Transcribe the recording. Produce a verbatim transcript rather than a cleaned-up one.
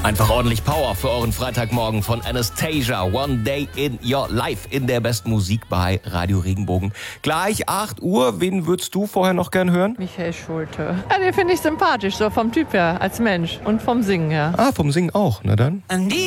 Einfach ordentlich Power für euren Freitagmorgen von Anastasia. One Day in Your Life in der besten Musik bei Radio Regenbogen. Gleich acht Uhr. Wen würdest du vorher noch gern hören? Michael Schulte. Ja, den finde ich sympathisch, so vom Typ her, als Mensch und vom Singen her. Ah, vom Singen auch. Na dann.